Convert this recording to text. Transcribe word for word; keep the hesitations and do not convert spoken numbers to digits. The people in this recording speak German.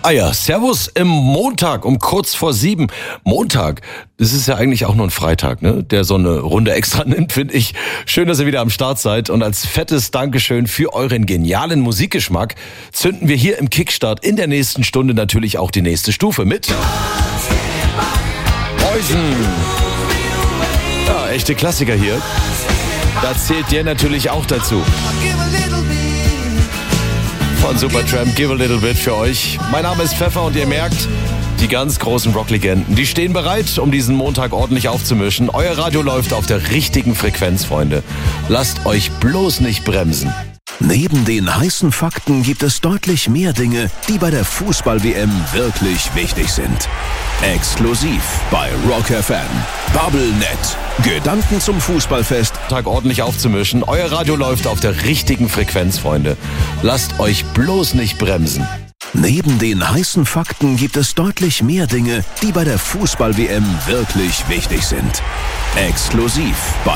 Ah ja, Servus im Montag um kurz vor sieben. Montag, das ist ja eigentlich auch nur ein Freitag, ne? Der so eine Runde extra nimmt, finde ich. Schön, dass ihr wieder am Start seid. Und als fettes Dankeschön für euren genialen Musikgeschmack zünden wir hier im Kickstart in der nächsten Stunde natürlich auch die nächste Stufe mit Poison. Ja, echte Klassiker hier. Da zählt der natürlich auch dazu. Von Supertramp, Give a Little Bit für euch. Mein Name ist Pfeffer und ihr merkt, die ganz großen Rocklegenden, die stehen bereit, um diesen Montag ordentlich aufzumischen. Euer Radio läuft auf der richtigen Frequenz, Freunde. Lasst euch bloß nicht bremsen. Neben den heißen Fakten gibt es deutlich mehr Dinge, die bei der Fußball-W M wirklich wichtig sind. Exklusiv bei Rock F M. BubbleNet. Gedanken zum Fußballfest. Tag ordentlich aufzumischen. Euer Radio läuft auf der richtigen Frequenz, Freunde. Lasst euch bloß nicht bremsen. Neben den heißen Fakten gibt es deutlich mehr Dinge, die bei der Fußball-W M wirklich wichtig sind. Exklusiv bei